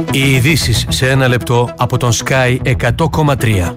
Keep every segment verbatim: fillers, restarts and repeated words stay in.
Οι ειδήσεις σε ένα λεπτό από τον Sky εκατό κόμμα τρία.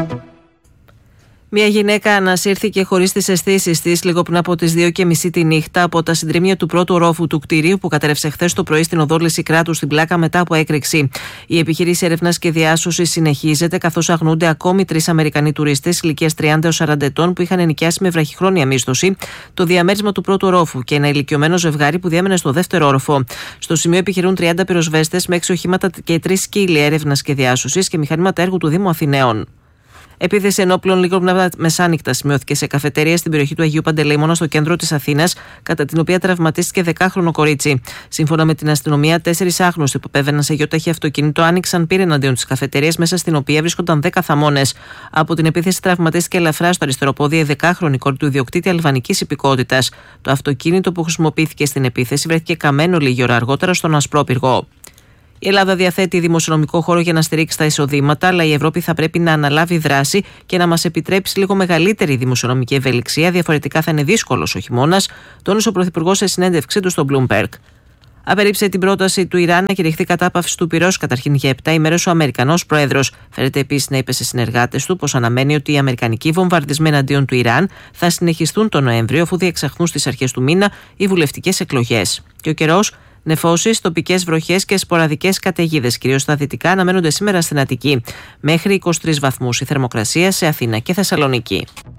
Μια γυναίκα ανασύρθηκε χωρίς τις αισθήσεις της λίγο πριν από τις δύο και μισή τη νύχτα από τα συντρίμμια του πρώτου ορόφου του κτηρίου που κατέρευσε χθες το πρωί στην οδό Λυσικράτου στην Πλάκα μετά από έκρηξη. Η επιχείρηση έρευνας και διάσωσης συνεχίζεται, καθώς αγνοούνται ακόμη τρεις Αμερικανοί τουρίστες ηλικίας τριάντα έως σαράντα ετών που είχαν ενοικιάσει με βραχυχρόνια μίσθωση το διαμέρισμα του πρώτου ορόφου και ένα ηλικιωμένο ζευγάρι που διέμενε στο δεύτερο όροφο. Στο σημείο επιχειρούν τριάντα πυροσβέστες με έξι οχήματα και τρεις σκύλοι έρευνας και διάσωσης και μηχανήματα έργου του Δήμου Αθηναίων. Επίθεση ενόπλων λίγο πριν από τα μεσάνυχτα σημειώθηκε σε καφετέρια στην περιοχή του Αγίου Παντελεήμωνα στο κέντρο της Αθήνας, κατά την οποία τραυματίστηκε δεκάχρονο κορίτσι. Σύμφωνα με την αστυνομία, τέσσερις άγνωστοι που επέβαιναν σε γιοταχή αυτοκίνητο άνοιξαν πύρα εναντίον της καφετέρειας, μέσα στην οποία βρίσκονταν δέκα θαμώνες. Από την επίθεση τραυματίστηκε ελαφρά στο αριστερό πόδι η δεκάχρονη κόρη του ιδιοκτήτη αλβανικής υπηκότητας. Το αυτοκίνητο που χρησιμοποιήθηκε στην επίθεση βρέθηκε καμένο λίγη ώρα αργότερα στον Ασπρόπυργο. Η Ελλάδα διαθέτει δημοσιονομικό χώρο για να στηρίξει τα εισοδήματα, αλλά η Ευρώπη θα πρέπει να αναλάβει δράση και να μας επιτρέψει λίγο μεγαλύτερη δημοσιονομική ευελιξία. Διαφορετικά θα είναι δύσκολος ο χειμώνας, τόνισε ο Πρωθυπουργός σε συνέντευξή του στο Bloomberg. Απερρίψε την πρόταση του Ιράν να κηρυχθεί κατάπαυση του πυρός καταρχήν για επτά ημέρες ο Αμερικανός Πρόεδρος. Φέρεται επίσης να είπε σε συνεργάτες του πως αναμένει ότι οι αμερικανικοί βομβαρδισμοί εναντίον του Ιράν θα συνεχιστούν τον Νοέμβριο, αφού διεξαχθούν στις αρχές του μήνα οι βουλευτικές εκλογές. Και ο καιρός. Νεφώσεις, τοπικές βροχές και σποραδικές καταιγίδες, κυρίως στα δυτικά, αναμένονται σήμερα στην Αττική. Μέχρι είκοσι τρεις βαθμούς η θερμοκρασία σε Αθήνα και Θεσσαλονίκη.